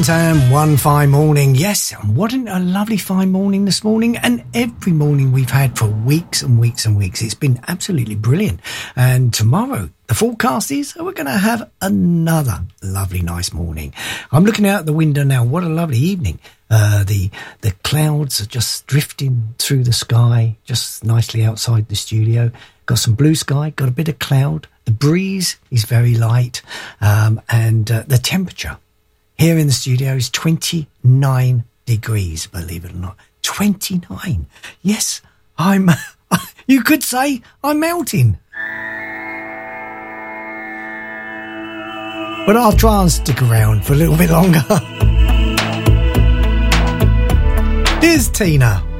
And one fine morning, yes, and what a lovely fine morning this morning, and every morning we've had for weeks and weeks and weeks. It's been absolutely brilliant. And tomorrow, the forecast is we're going to have another lovely, nice morning. I'm looking out the window now. What a lovely evening. The clouds are just drifting through the sky, just nicely outside the studio. Got some blue sky, got a bit of cloud. The breeze is very light, and the temperature here in the studio is 29 degrees, believe it or not. 29. Yes, you could say I'm melting. But I'll try and stick around for a little bit longer. Here's Tina.